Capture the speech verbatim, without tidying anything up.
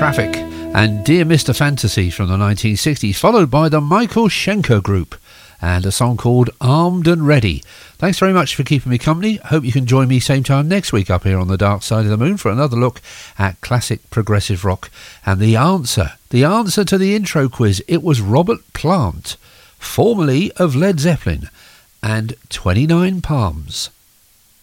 Traffic and Dear Mister Fantasy from the nineteen sixties, followed by the Michael Schenker Group and a song called Armed and Ready. Thanks very much for keeping me company. Hope you can join me same time next week up here on the Dark Side of the Moon for another look at classic progressive rock. And the answer, the answer to the intro quiz, it was Robert Plant, formerly of Led Zeppelin, and twenty-nine Palms.